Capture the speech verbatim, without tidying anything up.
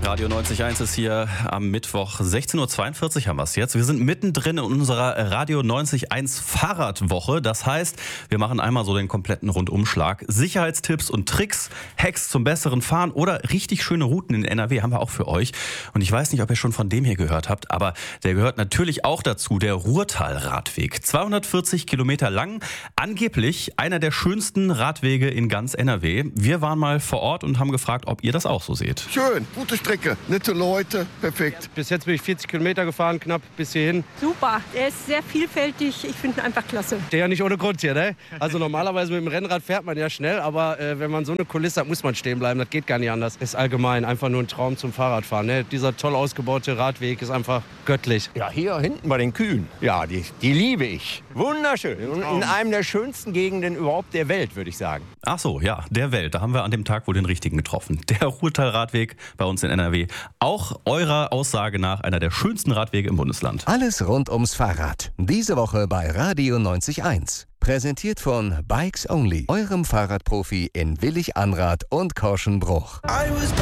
Radio neunzig Komma eins ist hier am Mittwoch. sechzehn Uhr zweiundvierzig haben wir es jetzt. Wir sind mittendrin in unserer Radio neunzig Komma eins Fahrradwoche. Das heißt, wir machen einmal so den kompletten Rundumschlag. Sicherheitstipps und Tricks, Hacks zum besseren Fahren oder richtig schöne Routen in N R W haben wir auch für euch. Und ich weiß nicht, ob ihr schon von dem hier gehört habt, aber der gehört natürlich auch dazu, der Ruhrtal-Radweg. zweihundertvierzig Kilometer lang, angeblich einer der schönsten Radwege in ganz N R W. Wir waren mal vor Ort und haben gefragt, ob ihr das auch so seht. Schön, gute Strecke, nette Leute, perfekt. Bis jetzt bin ich vierzig Kilometer gefahren, knapp bis hierhin. Super, er ist sehr vielfältig, ich finde ihn einfach klasse. Der ja nicht ohne Grund hier, ne? Also normalerweise mit dem Rennrad fährt man ja schnell, aber äh, wenn man so eine Kulisse hat, muss man stehen bleiben, das geht gar nicht anders. Ist allgemein einfach nur ein Traum zum Fahrradfahren, ne? Dieser toll ausgebaute Radweg ist einfach göttlich. Ja, hier hinten bei den Kühen, ja, die, die liebe ich. Wunderschön. Und in einem der schönsten Gegenden überhaupt der Welt, würde ich sagen. Ach so, ja, der Welt. Da haben wir an dem Tag wohl den richtigen getroffen. Der Ruhrtal-Radweg bei uns in N R W. Auch eurer Aussage nach einer der schönsten Radwege im Bundesland. Alles rund ums Fahrrad. Diese Woche bei Radio neunzig Komma eins. Präsentiert von Bikes Only, eurem Fahrradprofi in Willig-Anrath und Korschenbruch.